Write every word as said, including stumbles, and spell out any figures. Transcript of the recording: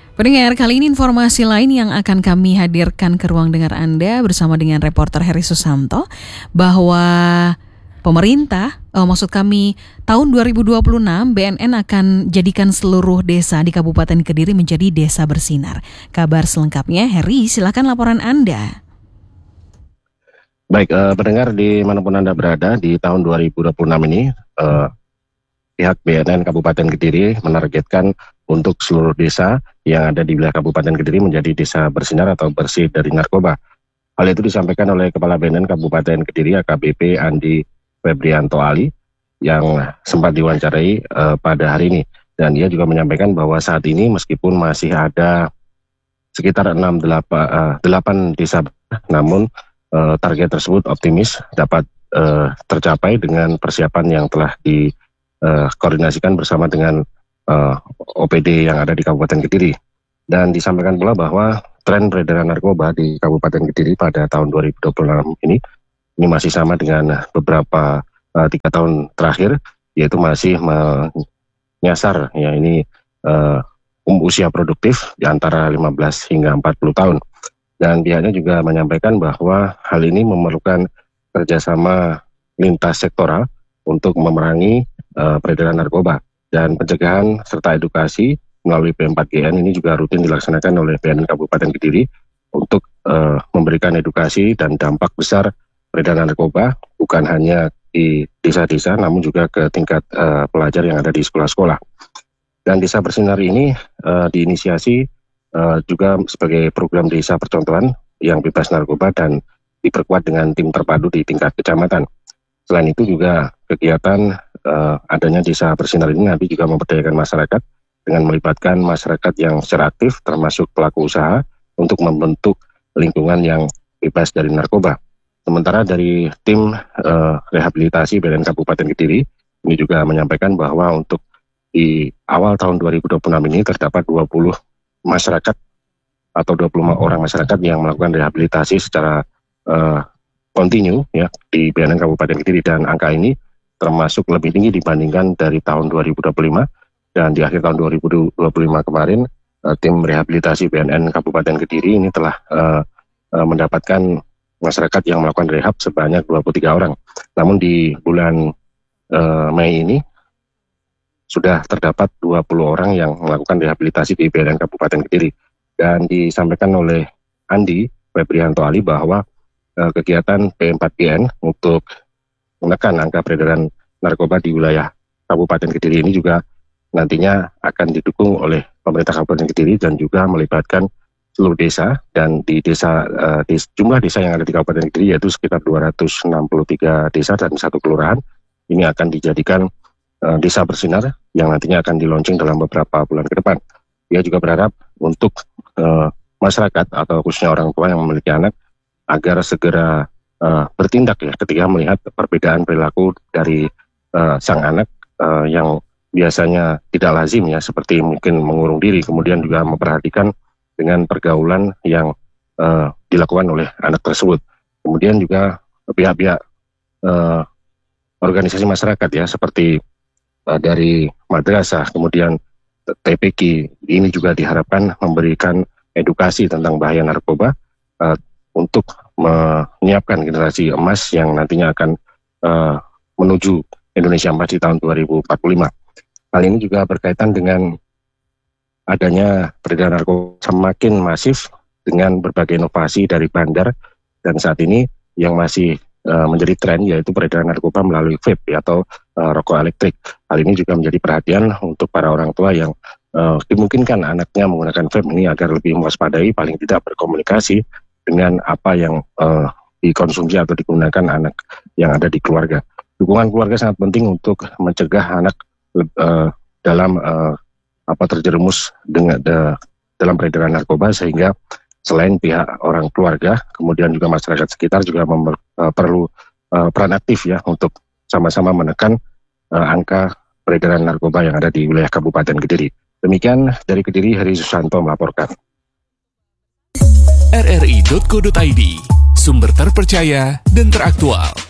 Pendengar, kali ini informasi lain yang akan kami hadirkan ke ruang dengar Anda bersama dengan reporter Heri Susanto, bahwa pemerintah, oh, maksud kami tahun dua ribu dua puluh enam B N N akan jadikan seluruh desa di Kabupaten Kediri menjadi desa bersinar. Kabar selengkapnya, Heri, silakan laporan Anda. Baik, eh, pendengar dimanapun Anda berada, di tahun dua ribu dua puluh enam ini eh, pihak B N N Kabupaten Kediri menargetkan untuk seluruh desa yang ada di wilayah Kabupaten Kediri menjadi desa bersinar atau bersih dari narkoba. Hal itu disampaikan oleh Kepala B N N Kabupaten Kediri A K B P Andi Febrianto Ali yang sempat diwawancarai uh, pada hari ini. Dan dia juga menyampaikan bahwa saat ini meskipun masih ada sekitar enam delapan desa, namun uh, target tersebut optimis dapat uh, tercapai dengan persiapan yang telah dikoordinasikan uh, bersama dengan Uh, O P D yang ada di Kabupaten Kediri. Dan disampaikan pula bahwa tren peredaran narkoba di Kabupaten Kediri pada tahun dua ribu dua puluh enam ini ini masih sama dengan beberapa uh, tiga tahun terakhir, yaitu masih menyasar ya ini uh, um, usia produktif di antara lima belas hingga empat puluh tahun. Dan pihaknya juga menyampaikan bahwa hal ini memerlukan kerjasama lintas sektoral untuk memerangi uh, peredaran narkoba. Dan pencegahan serta edukasi melalui P empat G N ini juga rutin dilaksanakan oleh B N N Kabupaten Kediri untuk uh, memberikan edukasi dan dampak besar peredaran narkoba bukan hanya di desa-desa namun juga ke tingkat uh, pelajar yang ada di sekolah-sekolah. Dan Desa Bersinar ini uh, diinisiasi uh, juga sebagai program desa percontohan yang bebas narkoba dan diperkuat dengan tim terpadu di tingkat kecamatan. Selain itu juga kegiatan Uh, adanya Desa Bersinar ini nanti juga memberdayakan masyarakat dengan melibatkan masyarakat yang secara aktif termasuk pelaku usaha untuk membentuk lingkungan yang bebas dari narkoba. Sementara dari tim uh, rehabilitasi B N N Kabupaten Kediri ini juga menyampaikan bahwa untuk di awal tahun dua ribu dua puluh enam ini terdapat dua puluh masyarakat atau dua puluh lima orang masyarakat yang melakukan rehabilitasi secara uh, kontinu ya di B N N Kabupaten Kediri, dan angka ini termasuk lebih tinggi dibandingkan dari tahun dua ribu dua puluh lima. Dan di akhir tahun dua ribu dua puluh lima kemarin uh, tim rehabilitasi B N N Kabupaten Kediri ini telah uh, uh, mendapatkan masyarakat yang melakukan rehab sebanyak dua puluh tiga orang. Namun di bulan uh, Mei ini sudah terdapat dua puluh orang yang melakukan rehabilitasi di B N N Kabupaten Kediri. Dan disampaikan oleh Andi Febrianto Ali bahwa uh, kegiatan P empat G N untuk menekan angka peredaran narkoba di wilayah Kabupaten Kediri ini juga nantinya akan didukung oleh pemerintah Kabupaten Kediri dan juga melibatkan seluruh desa. Dan di desa uh, di jumlah desa yang ada di Kabupaten Kediri yaitu sekitar dua ratus enam puluh tiga desa dan satu kelurahan ini akan dijadikan uh, desa bersinar yang nantinya akan di-launching dalam beberapa bulan ke depan. Dia juga berharap untuk uh, masyarakat atau khususnya orang tua yang memiliki anak agar segera Uh, bertindak ya ketika melihat perbedaan perilaku dari uh, sang anak uh, yang biasanya tidak lazim ya, seperti mungkin mengurung diri, kemudian juga memperhatikan dengan pergaulan yang uh, dilakukan oleh anak tersebut. Kemudian juga pihak-pihak uh, organisasi masyarakat ya seperti uh, dari madrasah, kemudian T P Q ini juga diharapkan memberikan edukasi tentang bahaya narkoba uh, untuk menyiapkan generasi emas yang nantinya akan uh, menuju Indonesia Emas di tahun dua ribu empat puluh lima. Hal ini juga berkaitan dengan adanya peredaran narkoba semakin masif dengan berbagai inovasi dari bandar, dan saat ini yang masih uh, menjadi tren yaitu peredaran narkoba melalui vape atau uh, rokok elektrik. Hal ini juga menjadi perhatian untuk para orang tua yang uh, dimungkinkan anaknya menggunakan vape ini agar lebih mewaspadai, paling tidak berkomunikasi dengan apa yang uh, dikonsumsi atau digunakan anak yang ada di keluarga. Dukungan keluarga sangat penting untuk mencegah anak uh, dalam uh, apa terjerumus dengan uh, dalam peredaran narkoba, sehingga selain pihak orang keluarga, kemudian juga masyarakat sekitar juga memer, uh, perlu uh, peran aktif ya untuk sama-sama menekan uh, angka peredaran narkoba yang ada di wilayah Kabupaten Kediri. Demikian dari Kediri, Heri Susanto melaporkan. R R I titik co titik I D, sumber terpercaya dan teraktual.